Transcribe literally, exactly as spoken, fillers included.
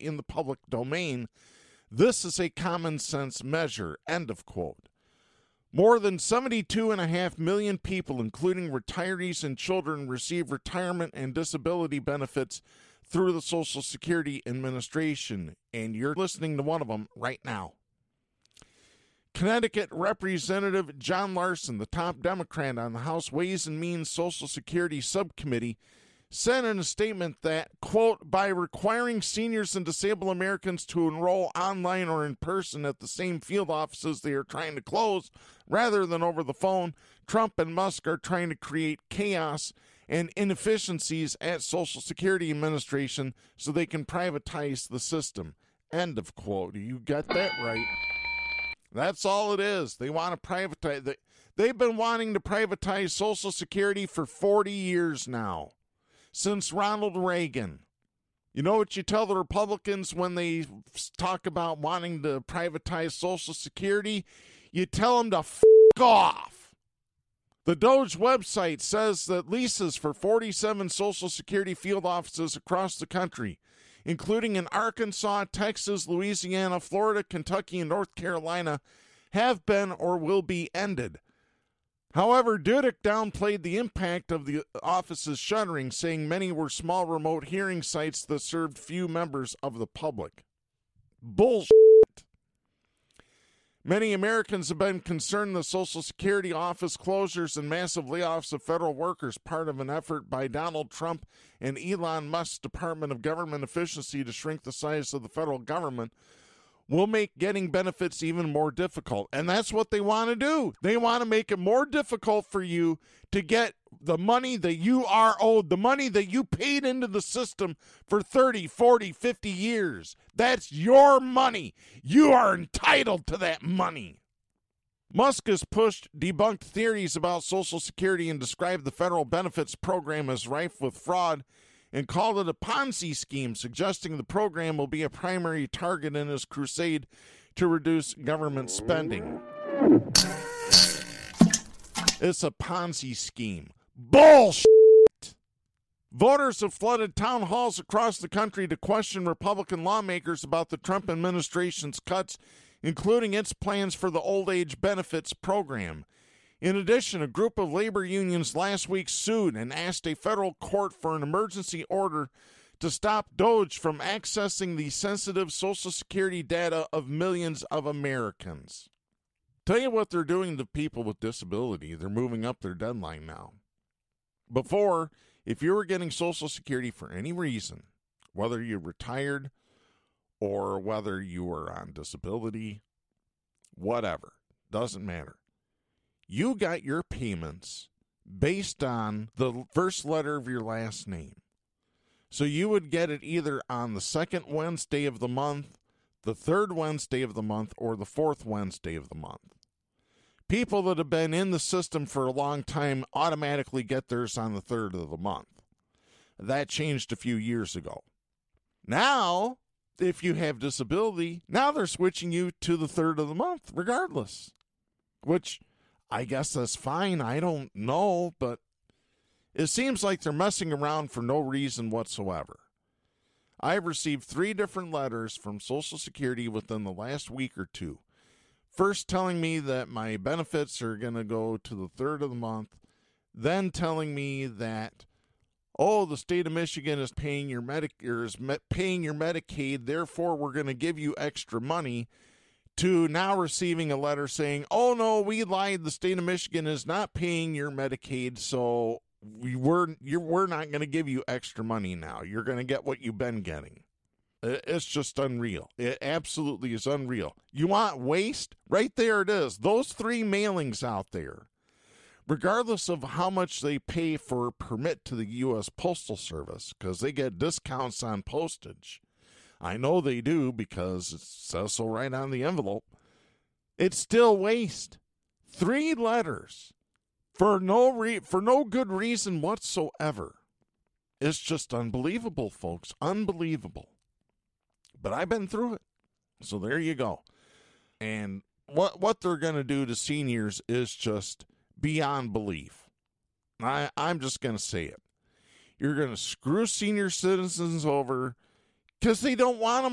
in the public domain. This is a common sense measure, end of quote. More than seventy-two point five million people, including retirees and children, receive retirement and disability benefits through the Social Security Administration, and you're listening to one of them right now. Connecticut Representative John Larson, the top Democrat on the House Ways and Means Social Security Subcommittee, said in a statement that, quote, by requiring seniors and disabled Americans to enroll online or in person at the same field offices they are trying to close rather than over the phone, Trump and Musk are trying to create chaos and inefficiencies at Social Security Administration so they can privatize the system. End of quote. You got that right. That's all it is. They want to privatize. They, they've been wanting to privatize Social Security for forty years now. Since Ronald Reagan. You know what you tell the Republicans when they talk about wanting to privatize Social Security? You tell them to f*** off. The Doge website says that leases for forty-seven Social Security field offices across the country, including in Arkansas, Texas, Louisiana, Florida, Kentucky, and North Carolina, have been or will be ended. However, Dudek downplayed the impact of the office's shuttering, saying many were small remote hearing sites that served few members of the public. Bullshit. Many Americans have been concerned the Social Security office closures and massive layoffs of federal workers, part of an effort by Donald Trump and Elon Musk's Department of Government Efficiency to shrink the size of the federal government, will make getting benefits even more difficult. And that's what they want to do. They want to make it more difficult for you to get the money that you are owed, the money that you paid into the system for thirty, forty, fifty years. That's your money. You are entitled to that money. Musk has pushed debunked theories about Social Security and described the federal benefits program as rife with fraud and called it a Ponzi scheme, suggesting the program will be a primary target in his crusade to reduce government spending. It's a Ponzi scheme. Bullshit! Voters have flooded town halls across the country to question Republican lawmakers about the Trump administration's cuts, including its plans for the old age benefits program. In addition, a group of labor unions last week sued and asked a federal court for an emergency order to stop Doge from accessing the sensitive Social Security data of millions of Americans. Tell you what they're doing to people with disability. They're moving up their deadline now. Before, if you were getting Social Security for any reason, whether you're retired or whether you were on disability, whatever, doesn't matter. You got your payments based on the first letter of your last name. So you would get it either on the second Wednesday of the month, the third Wednesday of the month, or the fourth Wednesday of the month. People that have been in the system for a long time automatically get theirs on the third of the month. That changed a few years ago. Now, if you have disability, now they're switching you to the third of the month regardless, which I guess that's fine. I don't know, but it seems like they're messing around for no reason whatsoever. I've received three different letters from Social Security within the last week or two. First telling me that my benefits are going to go to the third of the month, then telling me that, oh, the state of Michigan is paying your Medicare is paying your Medicaid, therefore we're going to give you extra money, to now receiving a letter saying, oh, no, we lied. The state of Michigan is not paying your Medicaid, so we were, you're, we're not going to give you extra money now. You're going to get what you've been getting. It's just unreal. It absolutely is unreal. You want waste? Right there it is. Those three mailings out there, regardless of how much they pay for permit to the U S Postal Service, because they get discounts on postage. I know they do because it says so right on the envelope. It's still waste. Three letters for no re- for no good reason whatsoever. It's just unbelievable, folks. Unbelievable. But I've been through it. So there you go. And what what they're going to do to seniors is just beyond belief. I, I'm just going to say it. You're going to screw senior citizens over because they don't want them